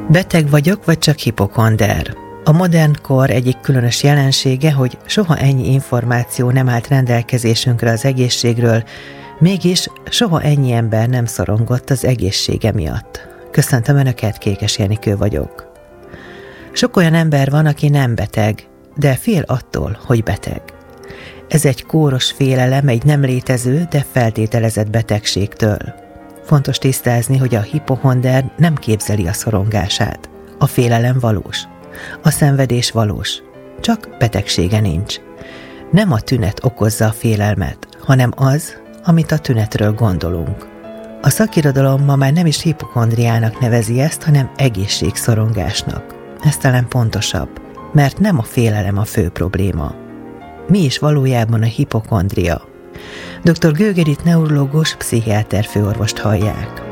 Beteg vagyok, vagy csak hipokonder? A modern kor egyik különös jelensége, hogy soha ennyi információ nem állt rendelkezésünkre az egészségről, mégis soha ennyi ember nem szorongott az egészsége miatt. Köszöntöm Önöket, Kékes Jenikő vagyok. Sok olyan ember van, aki nem beteg, de fél attól, hogy beteg. Ez egy kóros félelem egy nem létező, de feltételezett betegségtől. Fontos tisztázni, hogy a hipochonder nem képzeli a szorongását. A félelem valós. A szenvedés valós. Csak betegsége nincs. Nem a tünet okozza a félelmet, hanem az, amit a tünetről gondolunk. A szakirodalom ma már nem is hipochondriának nevezi ezt, hanem egészségszorongásnak. Ez talán pontosabb, mert nem a félelem a fő probléma. Mi is valójában a hipochondria? Dr. Gögerit neurológus, pszichiáter főorvost hallják.